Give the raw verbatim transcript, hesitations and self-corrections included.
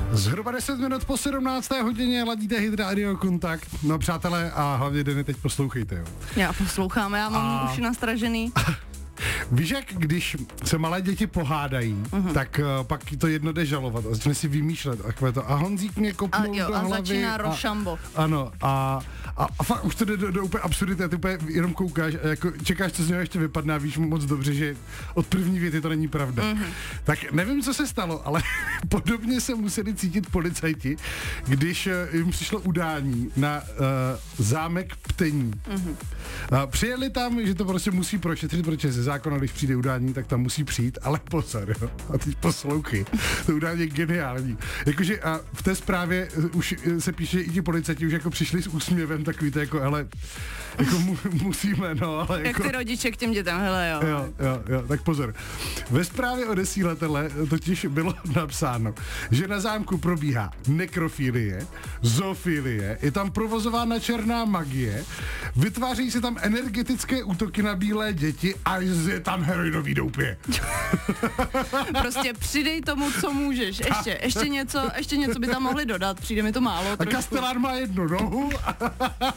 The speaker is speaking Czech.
Zhruba deset minut po sedmnácté hodině ladíte Hit Radio Kontakt. No přátelé, a hlavně Denny, teď poslouchejte, jo. Já poslouchám, já mám a... uši nastražený. Víš, jak když se malé děti pohádají, uh-huh. tak uh, pak to jedno jde žalovat a začne si vymýšlet takové to a Honzík mě kopnul a, jo, do a hlavy. začíná a Rošambo. Ano, a, a, a fakt už to jde do, do úplně absurdity, ty úplně jenom koukáš a jako čekáš, co z něho ještě vypadne a víš moc dobře, že od první věty to není pravda. Uh-huh. Tak nevím, co se stalo, ale podobně se museli cítit policajti, když uh, jim přišlo udání na uh, zámek Ptení. Uh-huh. Uh, přijeli tam, že to prostě musí prošetřit, protože ze zákona, když přijde udání, tak tam musí přijít, ale pozor, jo. A teď poslouchej. To udání je geniální. Jakože a v té zprávě už se píše, i ti policajti už jako přišli s úsměvem, takový to jako, hele, jako mu, musíme, no, ale jako... Jak ty rodiče k těm dětem, hele, jo. Jo, jo, jo, tak pozor. Ve zprávě o desíletele totiž bylo napsáno, že na zámku probíhá nekrofilie, zoofilie, je tam provozována černá magie, vytváří se tam energetické útoky na bílé děti a je tam heroinový doupě. Prostě přidej tomu, co můžeš. Ještě, ještě něco, ještě něco by tam mohli dodat, přijde mi to málo. A Kastelán má jednu nohu.